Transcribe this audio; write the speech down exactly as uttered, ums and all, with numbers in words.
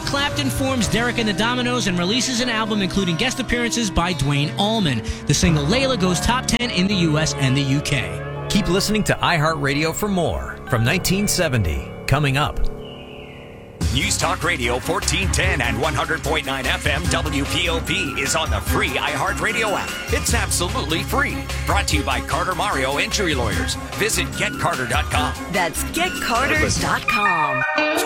Clapton forms Derek and the Dominos and releases an album including guest appearances by Dwayne Allman. The single Layla goes top ten in the U S and the U K. Keep listening to iHeartRadio for more from nineteen seventy. Coming up. News Talk Radio fourteen ten and one hundred point nine F M W P O P is on the free iHeartRadio app. It's absolutely free. Brought to you by Carter Mario Injury Lawyers. Visit get carter dot com. That's get carter dot com.